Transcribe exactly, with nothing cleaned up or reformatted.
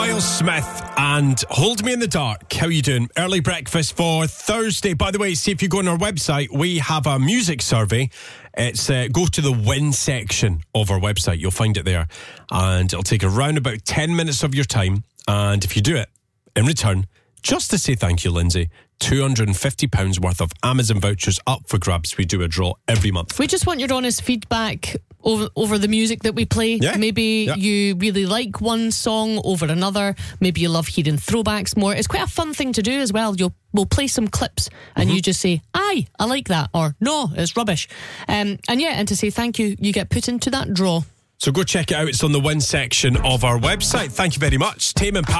Miles Smith and Hold Me in the Dark. How you doing? Early breakfast for Thursday. By the way, see if you go on our website, we have a music survey. It's uh, go to the win section of our website. You'll find it there. And it'll take around about ten minutes of your time. And if you do it, in return, just to say thank you, Lindsay, two hundred fifty pounds worth of Amazon vouchers up for grabs. We do a draw every month. We just want your honest feedback over over the music that we play. Yeah. Maybe yeah. you really like one song over another. Maybe you love hearing throwbacks more. It's quite a fun thing to do as well. You'll we'll play some clips and mm-hmm. you just say, aye, I like that, or no, it's rubbish. Um, and yeah, and to say thank you, you get put into that draw. So go check it out. It's on the win section of our website. Thank you very much. Tame and Pat.